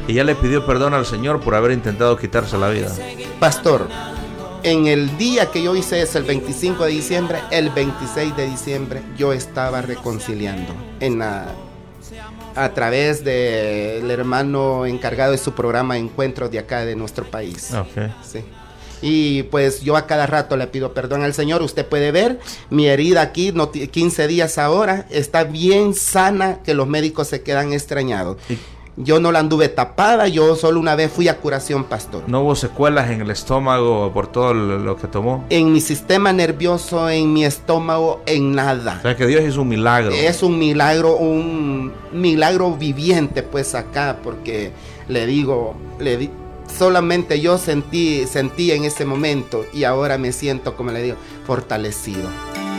Y ya le pidió perdón al Señor por haber intentado quitarse la vida. Pastor, en el día que yo hice eso, el 25 de diciembre, el 26 de diciembre, yo estaba reconciliando a través del hermano encargado de su programa Encuentros de acá de nuestro país. Okay. Sí. Y pues yo a cada rato le pido perdón al Señor. Usted puede ver mi herida aquí, 15 días ahora, está bien sana, que los médicos se quedan extrañados. Yo no la anduve tapada, yo solo una vez fui a curación, pastor. ¿No hubo secuelas en el estómago por todo lo que tomó? En mi sistema nervioso, en mi estómago, en nada. O sea que Dios hizo un milagro. Es un milagro viviente pues acá, porque solamente yo sentí en ese momento y ahora me siento, como le digo, fortalecido.